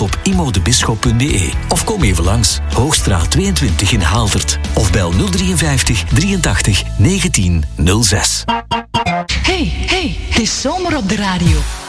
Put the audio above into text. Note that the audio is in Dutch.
op imodebisschop.be. Of kom even langs, Hoogstraat 22 in Haaldert. Of bel 053 83 19 06. Hey, het is zomer op de radio.